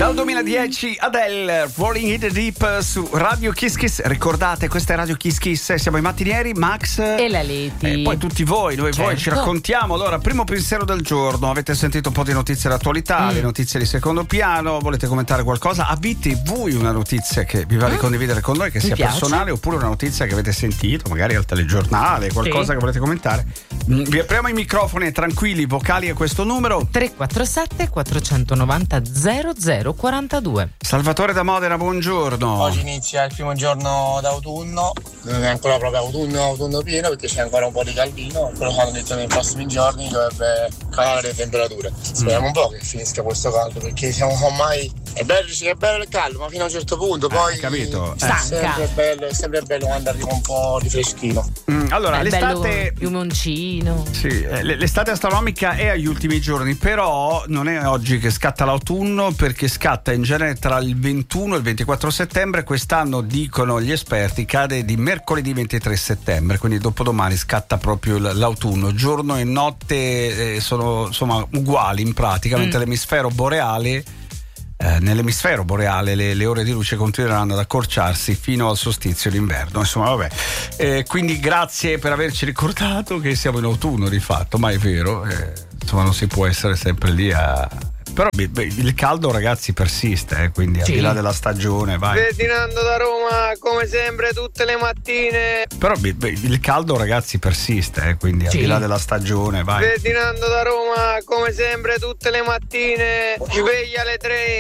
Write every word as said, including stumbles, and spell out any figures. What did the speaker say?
Dal duemiladieci Adele, Rolling in the Deep su Radio Kiss Kiss. Ricordate, questa è Radio Kiss Kiss, siamo i mattinieri, Max e la Leti. E poi tutti voi, noi certo. voi ci raccontiamo. Allora, primo pensiero del giorno, avete sentito un po' di notizie d'attualità, mm. le notizie di secondo piano, volete commentare qualcosa? Avete voi una notizia che vi va di condividere con noi, che Mi sia piace. personale oppure una notizia che avete sentito, magari al telegiornale, qualcosa sì. che volete commentare? Mm, vi apriamo i microfoni tranquilli, vocali a questo numero tre quattro sette quattrocentonovanta zero zero quarantadue. Salvatore da Modena, buongiorno. Oggi inizia il primo giorno d'autunno, non è ancora proprio autunno, autunno pieno perché c'è ancora un po' di caldino, però hanno detto che nei prossimi giorni dovrebbe calare le temperature. Speriamo un po' che finisca questo caldo perché siamo ormai... È bello, sì, è bello il caldo, ma fino a un certo punto poi eh, capito. È Stanca. sempre bello, è sempre bello quando arriva un po' di freschino. Mm, allora, È l'estate piumoncino. Sì, eh, l'estate astronomica è agli ultimi giorni, però non è oggi che scatta l'autunno, perché scatta in genere tra il ventuno e il ventiquattro settembre. Quest'anno, dicono gli esperti, cade di mercoledì ventitré settembre, quindi dopodomani scatta proprio l'autunno. Giorno e notte eh, sono insomma uguali in pratica, mm. mentre l'emisfero boreale Eh, nell'emisfero boreale le, le ore di luce continueranno ad accorciarsi fino al solstizio d'inverno. Insomma, vabbè. Eh, quindi grazie per averci ricordato che siamo in autunno di fatto, ma è vero, eh, insomma, non si può essere sempre lì a. Però beh, beh, il caldo, ragazzi, persiste, eh, quindi sì. al di là della stagione, vai. Ferdinando da Roma, come sempre tutte le mattine. Però beh, beh, il caldo, ragazzi, persiste, eh, quindi al sì. di là della stagione, vai. Ferdinando da Roma, come sempre tutte le mattine, sveglia alle tre.